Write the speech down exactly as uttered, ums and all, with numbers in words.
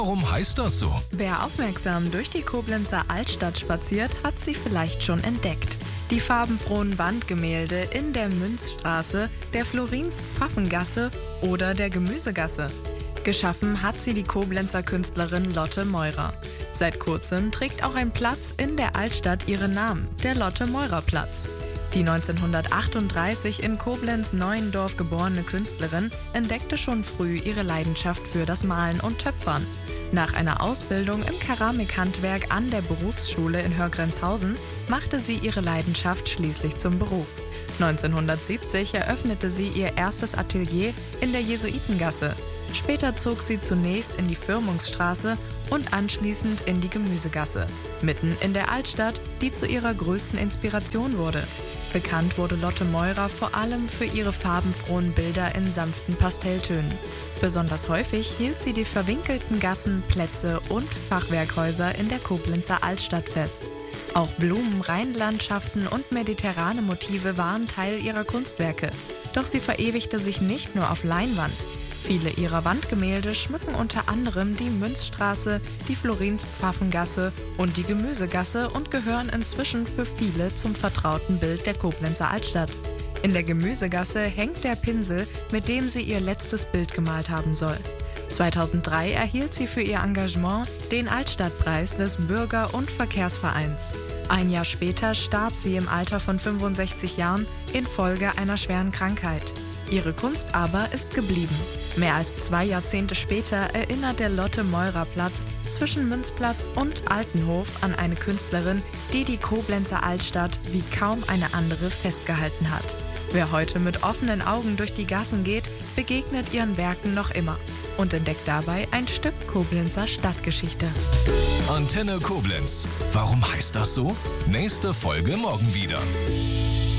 Warum heißt das so? Wer aufmerksam durch die Koblenzer Altstadt spaziert, hat sie vielleicht schon entdeckt. Die farbenfrohen Wandgemälde in der Münzstraße, der Florins-Pfaffengasse oder der Gemüsegasse. Geschaffen hat sie die Koblenzer Künstlerin Lotte Meurer. Seit kurzem trägt auch ein Platz in der Altstadt ihren Namen, der Lotte-Meurer-Platz. Die neunzehnhundertachtunddreißig in Koblenz-Neuendorf geborene Künstlerin entdeckte schon früh ihre Leidenschaft für das Malen und Töpfern. Nach einer Ausbildung im Keramikhandwerk an der Berufsschule in Hörgrenzhausen machte sie ihre Leidenschaft schließlich zum Beruf. neunzehnhundertsiebzig eröffnete sie ihr erstes Atelier in der Jesuitengasse. Später zog sie zunächst in die Firmungsstraße und anschließend in die Gemüsegasse, mitten in der Altstadt, die zu ihrer größten Inspiration wurde. Bekannt wurde Lotte Meurer vor allem für ihre farbenfrohen Bilder in sanften Pastelltönen. Besonders häufig hielt sie die verwinkelten Gassen, Plätze und Fachwerkhäuser in der Koblenzer Altstadt fest. Auch Blumen, Rheinlandschaften und mediterrane Motive waren Teil ihrer Kunstwerke. Doch sie verewigte sich nicht nur auf Leinwand. Viele ihrer Wandgemälde schmücken unter anderem die Münzstraße, die Florins-Pfaffengasse und die Gemüsegasse und gehören inzwischen für viele zum vertrauten Bild der Koblenzer Altstadt. In der Gemüsegasse hängt der Pinsel, mit dem sie ihr letztes Bild gemalt haben soll. zweitausenddrei erhielt sie für ihr Engagement den Altstadtpreis des Bürger- und Verkehrsvereins. Ein Jahr später starb sie im Alter von fünfundsechzig Jahren infolge einer schweren Krankheit. Ihre Kunst aber ist geblieben. Mehr als zwei Jahrzehnte später erinnert der Lotte-Meurer-Platz zwischen Münzplatz und Altenhof an eine Künstlerin, die die Koblenzer Altstadt wie kaum eine andere festgehalten hat. Wer heute mit offenen Augen durch die Gassen geht, begegnet ihren Werken noch immer und entdeckt dabei ein Stück Koblenzer Stadtgeschichte. Antenne Koblenz. Warum heißt das so? Nächste Folge morgen wieder.